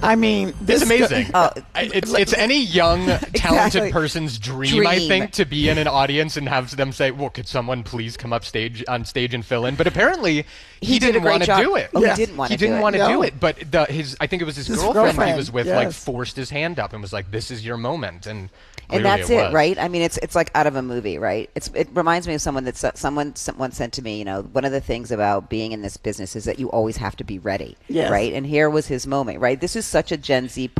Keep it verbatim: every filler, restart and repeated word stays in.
I mean, It's amazing. Oh, I- it's it's any young, talented Exactly. person's dream, I Dream. think, to be in an audience and have them say, "Well, could someone please come up stage on stage and fill in?" But apparently, he, He did a didn't great want to job. do it. Oh, he Yeah. didn't want He to do didn't it. want to No. do it. But the, his, I think it was his, His girlfriend, he girlfriend, was with, like yes. forced his hand up and was like, "This is your moment." And And clearly that's it, it, was. right? I mean, it's it's like out of a movie, right? It's it reminds me of someone that someone once said to me, you know, one of the things about being in this business is that you always have to be ready, Yes. right? And here was his moment, right? This is such a Gen Z